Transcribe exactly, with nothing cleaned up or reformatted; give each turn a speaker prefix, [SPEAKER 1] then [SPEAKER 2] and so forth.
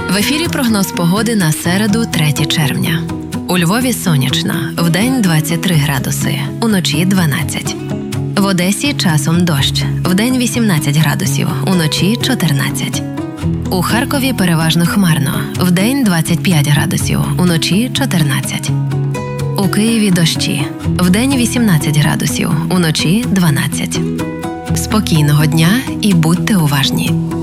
[SPEAKER 1] В ефірі прогноз погоди на середу, третє червня. У Львові сонячно, вдень двадцять три градуси, уночі дванадцять. В Одесі часом дощ, вдень вісімнадцять градусів, уночі чотирнадцять. У Харкові переважно хмарно, вдень двадцять п'ять градусів, уночі чотирнадцять. У Києві дощі, вдень вісімнадцять градусів, уночі дванадцять. Спокійного дня і будьте уважні.